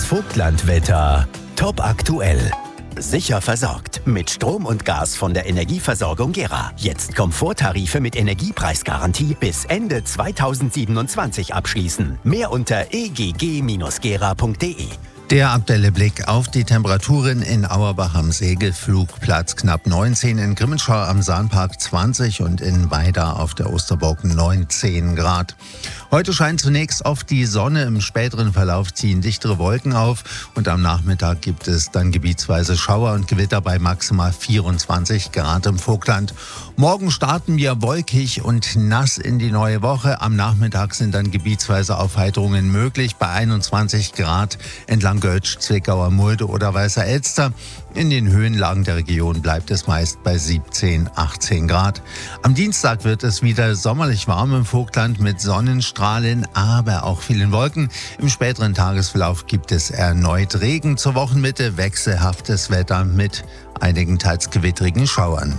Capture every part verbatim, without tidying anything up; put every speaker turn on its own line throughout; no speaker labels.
Vogtlandwetter top aktuell. Sicher versorgt mit Strom und Gas von der Energieversorgung Gera. Jetzt Komforttarife mit Energiepreisgarantie bis Ende zweitausendsiebenundzwanzig abschließen. Mehr unter e g g Bindestrich gera Punkt d e.
Der aktuelle Blick auf die Temperaturen: in Auerbach am Segelflugplatz knapp neunzehn, in Grimmenschau am Sahnpark zwanzig und in Weida auf der Osterburg neunzehn Grad. Heute scheint zunächst oft die Sonne, im späteren Verlauf ziehen dichtere Wolken auf und am Nachmittag gibt es dann gebietsweise Schauer und Gewitter bei maximal vierundzwanzig Grad im Vogtland. Morgen starten wir wolkig und nass in die neue Woche. Am Nachmittag sind dann gebietsweise Aufheiterungen möglich bei einundzwanzig Grad entlang Götsch, Zwickauer Mulde oder Weißer Elster. In den Höhenlagen der Region bleibt es meist bei siebzehn, achtzehn Grad. Am Dienstag wird es wieder sommerlich warm im Vogtland mit Sonnenstrahlen, aber auch vielen Wolken. Im späteren Tagesverlauf gibt es erneut Regen. Zur Wochenmitte wechselhaftes Wetter mit einigen teils gewittrigen Schauern.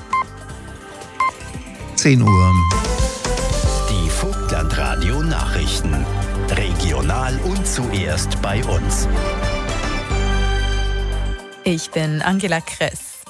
zehn Uhr.
Die Vogtlandradio Nachrichten. Regional und zuerst bei uns.
Ich bin Angela Kress.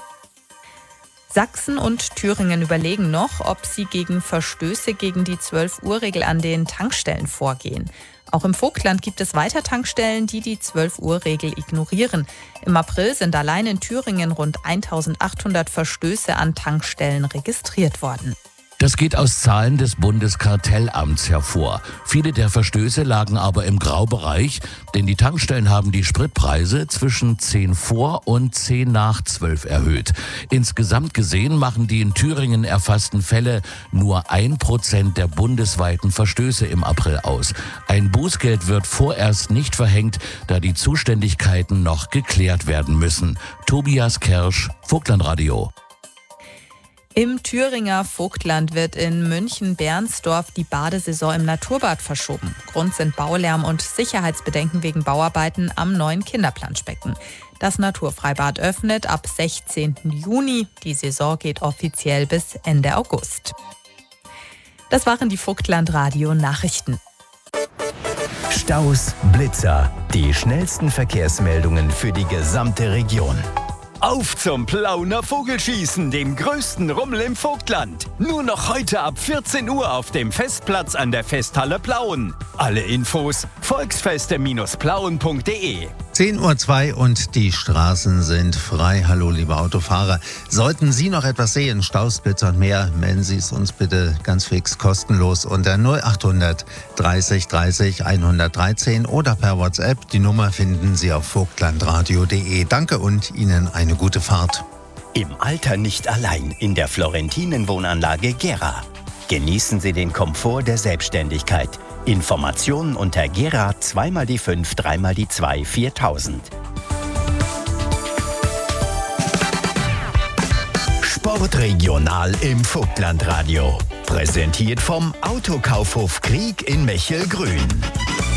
Sachsen und Thüringen überlegen noch, ob sie gegen Verstöße gegen die zwölf Uhr Regel an den Tankstellen vorgehen. Auch im Vogtland gibt es weiter Tankstellen, die die zwölf Uhr Regel ignorieren. Im April sind allein in Thüringen rund eintausendachthundert Verstöße an Tankstellen registriert worden.
Das geht aus Zahlen des Bundeskartellamts hervor. Viele der Verstöße lagen aber im Graubereich, denn die Tankstellen haben die Spritpreise zwischen zehn vor und zehn nach zwölf erhöht. Insgesamt gesehen machen die in Thüringen erfassten Fälle nur ein Prozent der bundesweiten Verstöße im April aus. Ein Bußgeld wird vorerst nicht verhängt, da die Zuständigkeiten noch geklärt werden müssen. Tobias Kersch, Vogtlandradio.
Im Thüringer Vogtland wird in München-Bernsdorf die Badesaison im Naturbad verschoben. Grund sind Baulärm und Sicherheitsbedenken wegen Bauarbeiten am neuen Kinderplanschbecken. Das Naturfreibad öffnet ab sechzehnten Juni. Die Saison geht offiziell bis Ende August. Das waren die Vogtlandradio-Nachrichten.
Staus, Blitzer, die schnellsten Verkehrsmeldungen für die gesamte Region. Auf zum Plauner Vogelschießen, dem größten Rummel im Vogtland. Nur noch heute ab vierzehn Uhr auf dem Festplatz an der Festhalle Plauen. Alle Infos volksfeste Bindestrich plauen Punkt d e.
zehn Uhr zwei und die Straßen sind frei. Hallo, liebe Autofahrer. Sollten Sie noch etwas sehen, Staus, Blitzer und mehr, melden Sie es uns bitte ganz fix kostenlos unter null achthundert dreißig dreißig hundertdreizehn oder per WhatsApp. Die Nummer finden Sie auf vogtlandradio punkt d e. Danke und Ihnen eine gute Fahrt.
Im Alter nicht allein in der Florentinen-Wohnanlage Gera. Genießen Sie den Komfort der Selbstständigkeit. Informationen unter Gera zwei mal die fünf, drei mal die zwei, viertausend. Sportregional im Vogtlandradio. Präsentiert vom Autokaufhof Krieg in Mechelgrün.